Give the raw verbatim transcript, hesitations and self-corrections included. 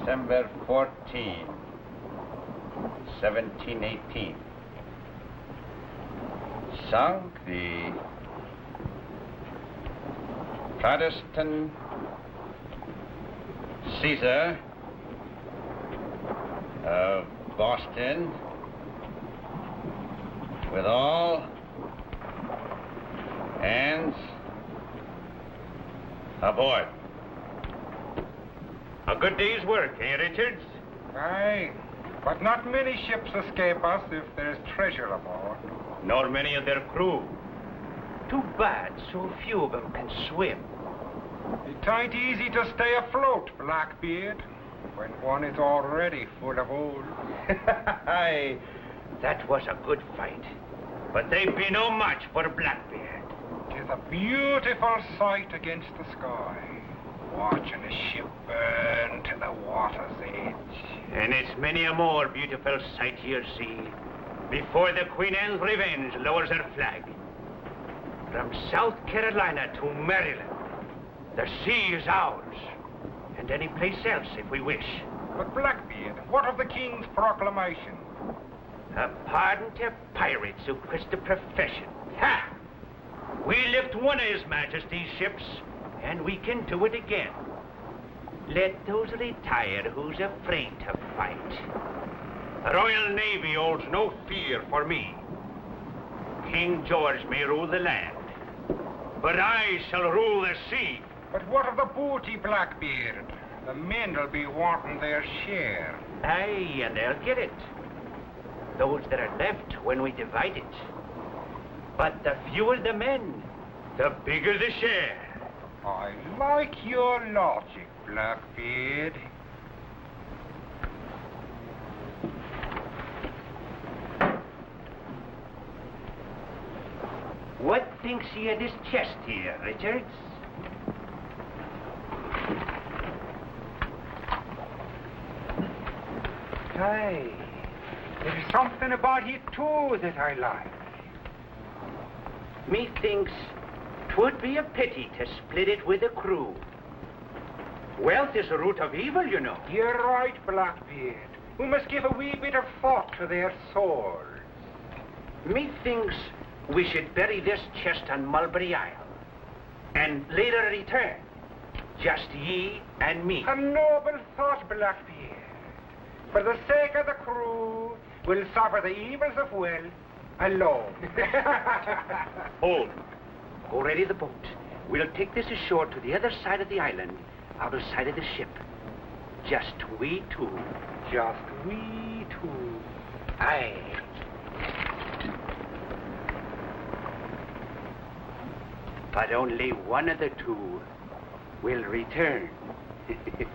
December fourteenth, seventeen eighteen. Sunk the Protestant Caesar of Boston with all hands aboard. A good day's work, eh, Richards? Aye, but not many ships escape us if there's treasure aboard. Nor many of their crew. Too bad so few of them can swim. It ain't easy to stay afloat, Blackbeard, when one is already full of oil. Aye, that was a good fight. But they'd be no match for Blackbeard. Tis a beautiful sight against the sky, watching a ship burn to the water's edge. And it's many a more beautiful sight you'll see before the Queen Anne's Revenge lowers her flag. From South Carolina to Maryland, the sea is ours, and any place else if we wish. But Blackbeard, what of the King's proclamation? A pardon to pirates who quit the profession. Ha! We lift one of His Majesty's ships, and we can do it again. Let those retire who's afraid to fight. The Royal Navy holds no fear for me. King George may rule the land, but I shall rule the sea. But what of the booty, Blackbeard? The men'll be wanting their share. Aye, and they'll get it. Those that are left when we divide it. But the fewer the men, the bigger the share. I like your logic, Blackbeard. What thinks ye of this chest here, Richards? Aye, there's something about it too that I like. Methinks 'twould be a pity to split it with the crew. Wealth is the root of evil, you know. You're right, Blackbeard. We must give a wee bit of thought to their souls. Methinks we should bury this chest on Mulberry Isle, and later return, just ye and me. A noble thought, Blackbeard. For the sake of the crew, we'll suffer the evils of wealth alone. Hold. Go ready the boat. We'll take this ashore to the other side of the island, out of sight of the ship. Just we two. Just we two. Aye. But only one of the two will return.